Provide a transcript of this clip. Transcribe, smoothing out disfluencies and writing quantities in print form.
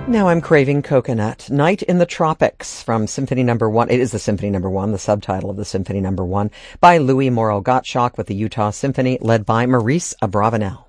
Now I'm craving coconut. Night in the Tropics from Symphony Number 1. It is the Symphony Number 1, the subtitle of the Symphony Number 1, by Louis Moreau Gottschalk with the Utah Symphony, led by Maurice Abravanel.